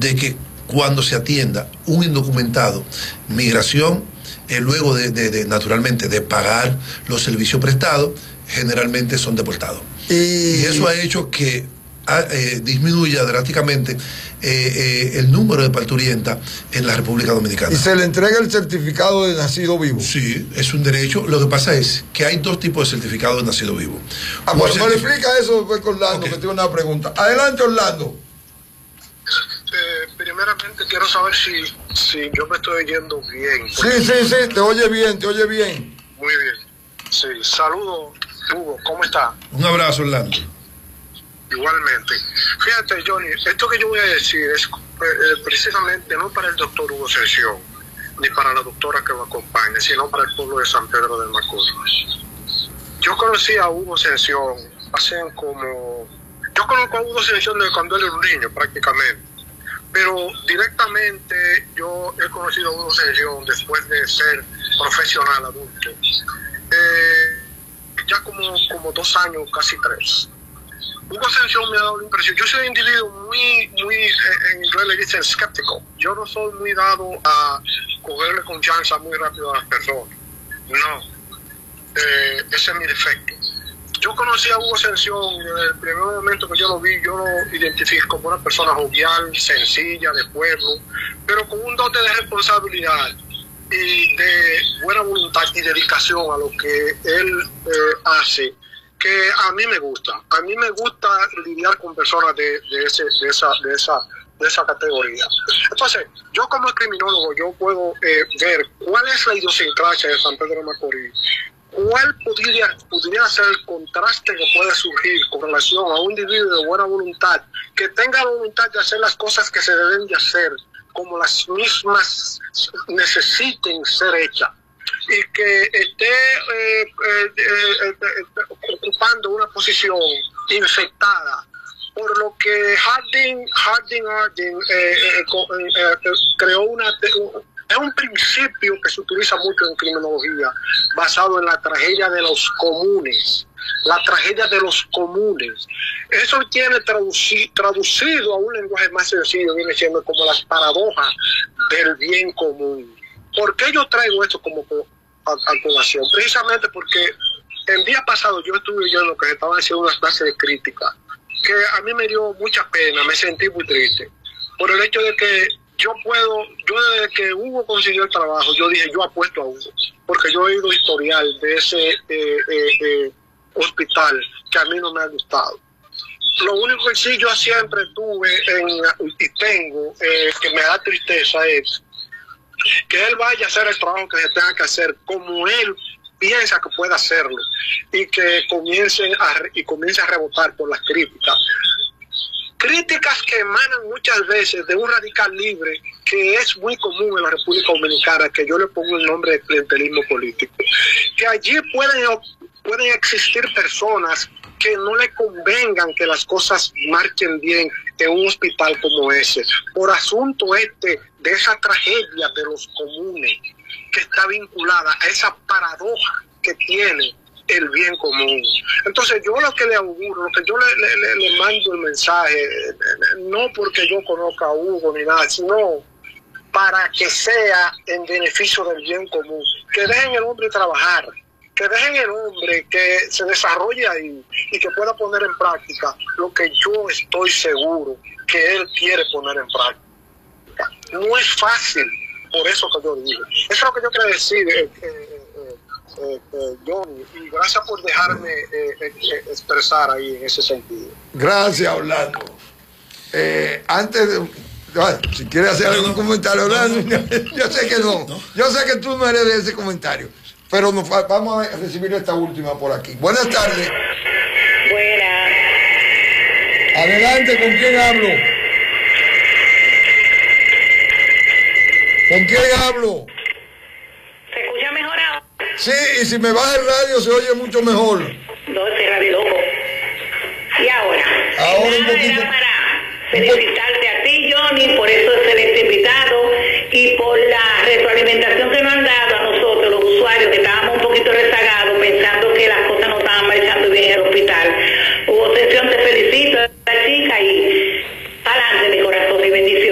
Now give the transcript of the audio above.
de que cuando se atienda un indocumentado, migración, luego naturalmente de pagar los servicios prestados, generalmente son deportados. Y eso ha hecho que disminuya drásticamente el número de parturientas en la República Dominicana. ¿Y se le entrega el certificado de nacido vivo? Sí, es un derecho. Lo que pasa es que hay dos tipos de certificado de nacido vivo. Bueno, me explica eso después con Orlando, okay, que tiene una pregunta. Adelante, Orlando. Primeramente quiero saber si yo me estoy oyendo bien. Sí, te oye bien, te oye bien. Muy bien. Sí, saludos, Hugo, ¿cómo está? Un abrazo, Orlando. Igualmente. Fíjate, Johnny, esto que yo voy a decir es precisamente no para el doctor Hugo Ascensión, ni para la doctora que lo acompaña, sino para el pueblo de San Pedro de Macorís. Yo conocí a Hugo Ascensión yo conozco a Hugo Ascensión desde cuando él era un niño, prácticamente. Pero directamente yo he conocido a Hugo Ascensión después de ser profesional adulto. Ya como 2 años, casi 3. Hugo Ascensión me ha dado la impresión, yo soy un individuo muy, en inglés le dicen escéptico. Yo no soy muy dado a cogerle confianza muy rápido a las personas. No, ese es mi defecto. Yo conocí a Hugo Ascensión y desde el primer momento que yo lo vi, yo lo identifiqué como una persona jovial, sencilla, de pueblo, pero con un dote de responsabilidad y de buena voluntad y dedicación a lo que él hace, que a mí me gusta. A mí me gusta lidiar con personas de esa categoría. Entonces, yo como criminólogo, yo puedo ver cuál es la idiosincrasia de San Pedro de Macorís, cuál podría ser el contraste que puede surgir con relación a un individuo de buena voluntad, que tenga la voluntad de hacer las cosas que se deben de hacer, como las mismas necesiten ser hechas, y que esté ocupando una posición infectada por lo que Harding creó es un principio que se utiliza mucho en criminología, basado en la tragedia de los comunes. La tragedia de los comunes. Eso tiene traducido a un lenguaje más sencillo, viene siendo como las paradojas del bien común. ¿Por qué yo traigo esto como a colación? Precisamente porque el día pasado yo estuve oyendo que estaban haciendo una clase de crítica, que a mí me dio mucha pena, me sentí muy triste, por el hecho de que yo desde que Hugo consiguió el trabajo, yo dije, yo apuesto a Hugo, porque yo he oído historial de ese hospital que a mí no me ha gustado. Lo único que sí yo siempre tuve y tengo, que me da tristeza, es que él vaya a hacer el trabajo que se tenga que hacer como él piensa que puede hacerlo, y que comience a rebotar por las críticas que emanan muchas veces de un radical libre, que es muy común en la República Dominicana, que yo le pongo el nombre de clientelismo político, que allí pueden existir personas que no le convengan que las cosas marchen bien en un hospital como ese, por asunto de esa tragedia de los comunes, que está vinculada a esa paradoja que tiene el bien común. Entonces yo lo que le auguro, lo que yo le mando el mensaje, no porque yo conozca a Hugo ni nada, sino para que sea en beneficio del bien común, que dejen el hombre trabajar, que dejen el hombre que se desarrolle ahí y que pueda poner en práctica lo que yo estoy seguro que él quiere poner en práctica. No es fácil, por eso que yo digo. Eso es lo que yo quiero decir, Johnny, y gracias por dejarme expresar ahí en ese sentido. Gracias, Orlando. Antes de... Bueno, si quieres hacer algún comentario, Orlando, yo sé que no. Yo sé que tú no eres de ese comentario. Pero vamos a recibir esta última por aquí. Buenas tardes. Buenas. Adelante, ¿con quién hablo? ¿Con quién hablo? ¿Se escucha mejor ahora? Sí, y si me baja el radio se oye mucho mejor. No, ese radio loco. ¿Y ahora? Ahora un Nada, poquito. era para felicitarte